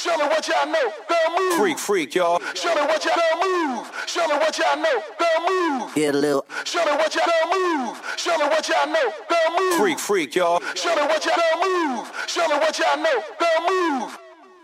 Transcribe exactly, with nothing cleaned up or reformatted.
Show me what y'all know. Girl, move. Freak, freak, y'all. Show me what y'all girl move. Show me what y'all know. Girl, move. Get a little. Show me what y'all girl move. Show me what y'all know. Girl, move. Freak, freak, y'all. Show me what y'all girl move. Show me what y'all know. Girl, move.